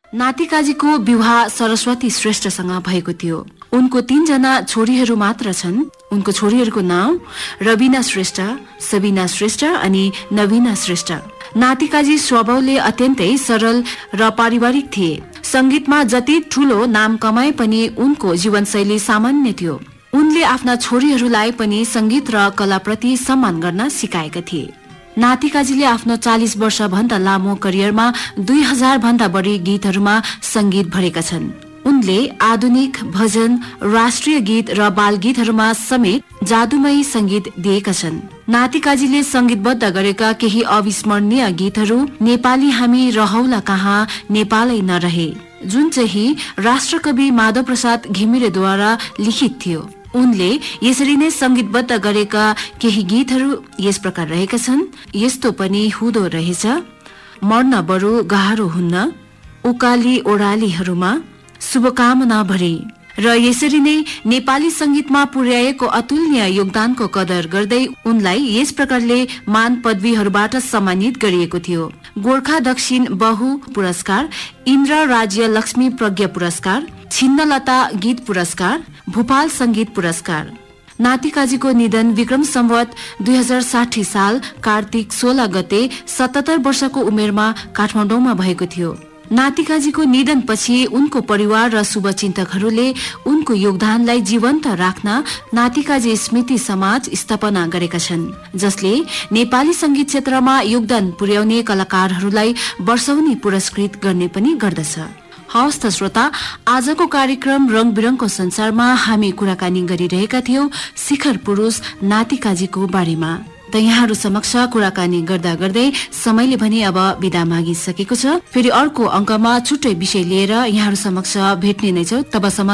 नातिकाजीको विवाह सरस्वती श्रेष्ठसँग भएको थियो। उनको 3 जना छोरीहरू मात्र छन्। उनको छोरीहरूको नाम रबिना श्रेष्ठ, सबिना श्रेष्ठ अनि नवीना श्रेष्ठ। नातिकाजी स्वभावले अत्यन्तै सरल र पारिवारिक थिए। संगीतमा जति ठूलो नाम कमाए पनि उनको जीवनशैली सामान्य थियो। उनले आफ्ना छोरीहरूलाई पनि संगीत र कलाप्रति सम्मान गर्न सिकाएका थिए। नातिकाजीले आफ्नो 40 वर्ष भन्दा लामो करियरमा 2000 भन्दा बढी गीतहरूमा संगीत भरेका छन्। उनले आधुनिक, भजन, राष्ट्रिय गीत र बाल गीतहरूमा समेत जादुमयी संगीत दिएका छन्। नातिकाजीले संगीतबद्ध गरेका केही अविस्मरणीय गीतहरू नेपाली हामी रहौला कहाँ नेपालै नरहे, जुन चाहिँ राष्ट्रकवि माधव प्रसाद घिमिरेद्वारा लिखित थियो। उनले यसरी नै संगीतबद्ध गरेका केही गीतहरू यस प्रकार रहेका छन्। यस्तो पनि हुँदो रहेछ, मर्न बरु गाह्रो हुन्न, उकाली ओडालीहरूमा शुभकामना भरे। र यसरी नै नेपाली संगीतमा पुर्याएको अतुलनीय योगदानको कदर गर्दै उनलाई यस प्रकारले मान पदवीहरूबाट सम्मानित गरिएको थियो। गोर्खा दक्षिण बहु पुरस्कार, इन्द्र राज्य लक्ष्मी प्रज्ञा पुरस्कार, छिन्नलता गीत पुरस्कार, भोपाल संगीत पुरस्कार। नातिकाजीको निधन विक्रम सम्वत 2060 साल कार्तिक 16 गते 77 वर्षको उमेरमा काठमाडौँमा भएको थियो। नातिकाजीको निधनपछि उनको परिवार र शुभचिन्तकहरूले उनको योगदानलाई जीवन्त राख्न नातिकाजी स्मृति समाज स्थापना गरेका छन्, जसले नेपाली संगीत क्षेत्रमा योगदान पुर्याउने कलाकारहरूलाई वर्षौनी पुरस्कृत गर्ने पनि गर्दछ। हवस् त श्रोता, आजको कार्यक्रम रंग बिरङको संसारमा हामी कुराकानी गरिरहेका थियौं शिखर पुरुष नातिकाजीको बारेमा। त यहाँहरू समक्ष कुराकानी गर्दा गर्दै समयले भने अब बिदा मागिसकेको छ। फेरि अर्को अंकमा छुट्टै विषय लिएर यहाँहरू समक्ष भेट्ने नै छौं। तबसम्म